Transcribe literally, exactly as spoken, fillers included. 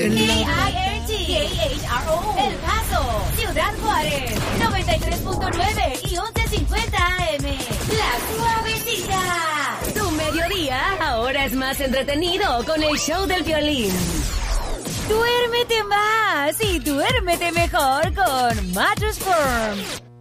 K I R G K H R O El Paso, Ciudad Juárez, noventa y tres punto nueve y once cincuenta A M. La Suavecita. Tu mediodía ahora es más entretenido con el show del violín. Duérmete más y duérmete mejor con Mattress Firm.